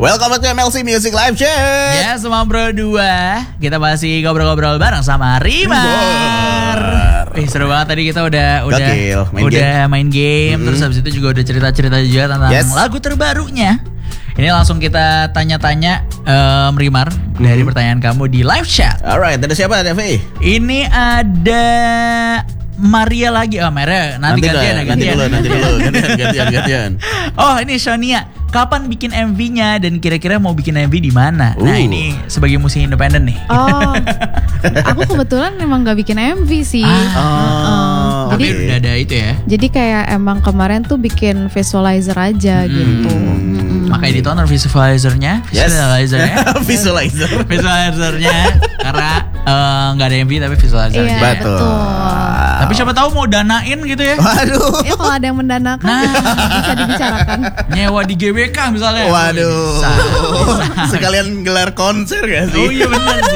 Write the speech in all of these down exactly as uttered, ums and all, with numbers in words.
Welcome back to M L C Music Live Chat. Ya, semua bro dua. Kita masih ngobrol-ngobrol bareng sama Rimar. Eh, seru banget tadi kita udah udah Gokil, main udah game. main game, Mm-hmm. terus habis itu juga udah cerita-cerita juga tentang Yes. lagu terbarunya. Ini langsung kita tanya-tanya um, Rimar dari Mm-hmm. pertanyaan kamu di live chat. Alright, ada siapa Devi? Ini ada Maria lagi. Oh, Maria nanti, Nanti gantian dah, ya, nanti gantian. dulu, nanti dulu, gantian, gantian, gantian. Oh, ini Sonia. Kapan bikin M V-nya dan kira-kira mau bikin M V di mana? Nah, Uh. ini sebagai musisi independen nih. Oh, aku kebetulan emang gak bikin M V sih. Ah. Heeh. Tapi Jadi udah ada itu ya. jadi kayak emang kemarin tuh bikin visualizer aja Hmm. gitu. Mm-mm. Makanya ditonton visualizernya, Yes. visualizernya, Visualizer. visualizernya karena eh, nggak ada M V tapi visualizer. Iya, Betul. betul. Tapi siapa tahu mau danain gitu ya. Waduh. Ya kalau ada yang mendanakan Nah. bisa dibicarakan. Nyewa di G W K misalnya. Waduh. Bisa, bisa. Sekalian gelar konser gak sih? Oh iya benar sih.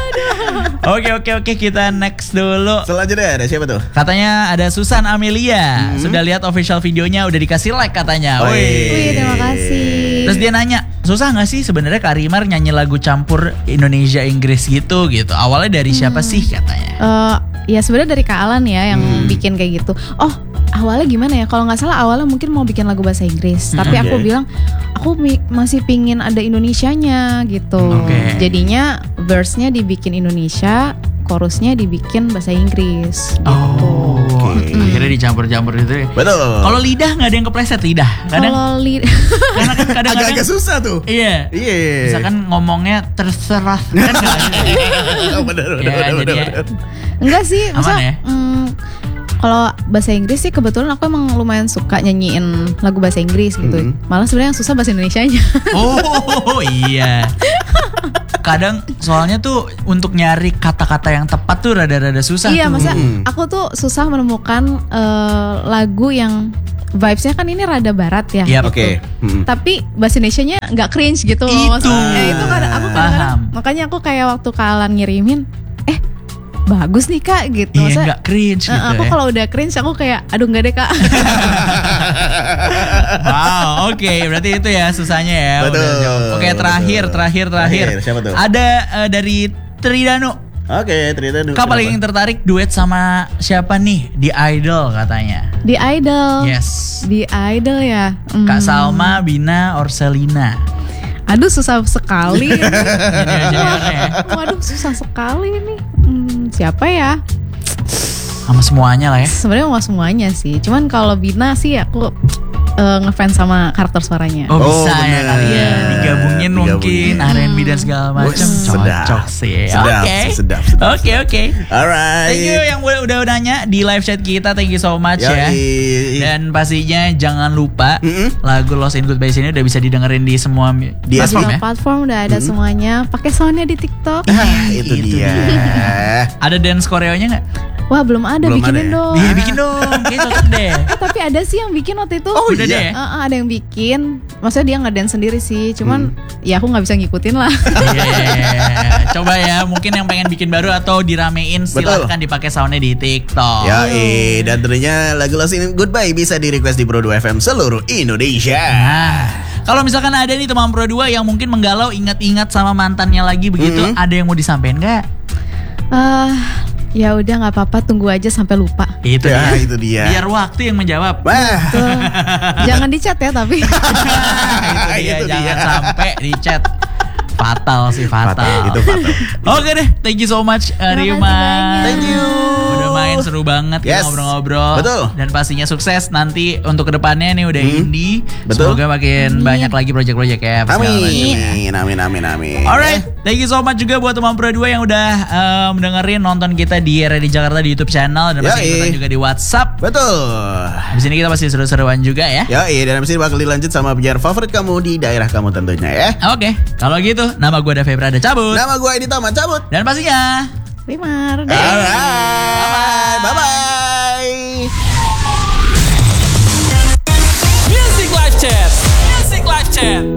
Oke oke oke kita next dulu. Selanjutnya ada siapa tuh? Katanya ada Susan Amelia. Sudah lihat official videonya, udah dikasih like katanya. Wih. Wih. Wih, terima kasih. Terus dia nanya, susah nggak sih sebenarnya Kak Rimar nyanyi lagu campur Indonesia Inggris gitu gitu? Awalnya dari siapa sih katanya? Eh, ya sebenarnya dari Kak Alan ya yang Hmm. bikin kayak gitu. Oh, awalnya gimana ya? Kalau nggak salah awalnya mungkin mau bikin lagu bahasa Inggris, tapi Oke. aku bilang aku mi- masih pingin ada Indonesianya gitu. Oke. Jadinya verse-nya dibikin Indonesia, chorusnya dibikin bahasa Inggris. Gitu. Oh, Oke. akhirnya dicampur-campur gitu ya. Betul. Kalau lidah nggak ada yang kepleset lidah, kadang Kalau li- karena kan kadang-kadang agak-agak susah tuh. iya. Iya. Misalkan ngomongnya terserah kan nggak gitu. bener, bener, Ya, bener, jadi bener, ya. bener. enggak sih, Aman masa ya? mm, kalau bahasa Inggris sih kebetulan aku emang lumayan suka nyanyiin lagu bahasa Inggris gitu. Hmm. Malah sebenarnya yang susah bahasa Indonesianya. Oh iya. Kadang soalnya tuh untuk nyari kata-kata yang tepat tuh rada-rada susah Iya, tuh. masa Hmm. aku tuh susah menemukan eh, lagu yang vibes-nya kan ini rada barat ya. Yap. Oke. Hmm. Tapi bahasa Indonesianya nggak cringe gitu loh. Itu. maksudnya. Ya, itu kadang aku kadang-kadang, Paham. makanya aku kayak waktu Kak Alan ngirimin, eh bagus nih Kak gitu. Iya Maksudnya, nggak cringe eh, gitu aku ya. kalau udah cringe aku kayak aduh nggak deh Kak. Wow, oke, berarti itu ya susahnya ya. Betul, Udah jawab. Oke, terakhir, betul. terakhir, terakhir. Terakhir, siapa tuh? Ada eh, dari Tridanu. Oke, cerita dulu. Kak paling tertarik duet sama siapa nih di Idol katanya? Di Idol. Yes. Di Idol ya. Hmm. Kak Salma, Bina, Orselina. Aduh susah sekali. Jadi aja ya. Waduh susah sekali nih. Hmm, siapa ya? Sama semuanya lah ya. Sebenarnya mau semuanya sih. Cuman kalau Bina sih aku eh, ngefans sama karakter suaranya. Oh, Oh, bisa ya bener. kali ya. Digabungin mungkin Digabungin. R and B dan segala macam. Wih, sedap. Cocok sih. Sedap, Oke. sedap, sedap, Oke, oke. Alright. Thank you yang udah, udah nanya di live chat kita. Thank you so much ya. Yoi. Dan pastinya jangan lupa Mm-mm. lagu Lost in Goodbye ini udah bisa didengerin di semua mi- Di platform Semua ya. platform udah ada semuanya. Pakai soundnya di TikTok. Ah, itu, Itu dia. Ada dance koreonya nggak? Wah belum ada, Belum bikinin ada ya? dong. Iya bikin dong, kayak cocok deh. Eh, tapi ada sih yang bikin waktu itu. Oh, Udah iya. deh. Eh, eh, ada yang bikin. Maksudnya dia nggak dance sendiri sih. Cuman Hmm. ya aku nggak bisa ngikutin lah. Iya, coba ya mungkin yang pengen bikin baru atau diramein silahkan dipakai soundnya di TikTok. Ya, eh, dan tentunya lagu Lost in Goodbye bisa di request di Pro dua F M seluruh Indonesia. Nah, kalau misalkan ada nih teman Pro dua yang mungkin menggalau ingat-ingat sama mantannya lagi begitu, Mm-hmm. ada yang mau disampaikan nggak? Ah, ya udah nggak apa-apa, tunggu aja sampai lupa. Itu Ya, dia. itu dia. Biar waktu yang menjawab. Wah, Tuh. Jangan dicat ya tapi. itu dia, Itu jangan dia. sampai di chat. Fatal sih, fatal. fatal, itu fatal. Oke deh, thank you so much uh, Terima kasih Rima. banyak. Thank you. Udah main seru banget kita Yes. ngobrol-ngobrol. Betul. Dan pastinya sukses nanti untuk kedepannya nih udah Hmm. indie. Betul. Semoga makin Amin. banyak lagi project-project ya. apa segala macam. Amin, amin, amin, amin. Alright, thank you so much juga buat teman Pro dua yang udah um, dengerin nonton kita di Ready Jakarta di YouTube channel dan masih Yoi. ikutan juga di WhatsApp. Betul. Di sini kita masih seru-seruan juga ya. Ya, iya, dan abis ini bakal dilanjut sama biar favorit kamu di daerah kamu tentunya ya. Oke, kalau gitu nama gue Ada Febra ada cabut. Nama gue Edi Tama cabut. Dan pastinya Rimar. Alright, bye bye. Music Live Chat. Music Live Chat.